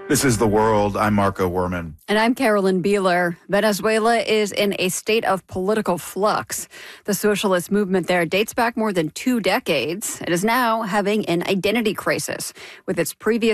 This is The World. I'm Marco Werman. And I'm Carolyn Beeler. Venezuela is in a state of political flux. The socialist movement there dates back more than 2 decades. It is now having an identity crisis with its previous